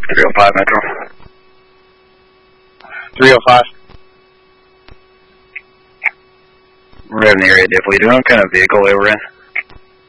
305 Metro. 305. We're in the area, Dipley. Do you know what kind of vehicle they were in?